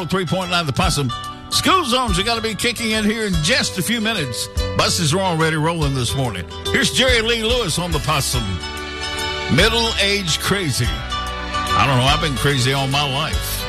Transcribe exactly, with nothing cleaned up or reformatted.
three point nine The Possum. School zones are going to be kicking in here in just a few minutes. Buses are already rolling this morning. Here's Jerry Lee Lewis on The Possum. Middle-aged crazy. I don't know. I've been crazy all my life.